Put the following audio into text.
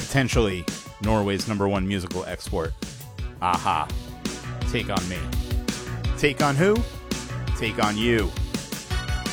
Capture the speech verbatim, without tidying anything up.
potentially Norway's number one musical export. Aha. Take on me. Take on who? Take on you.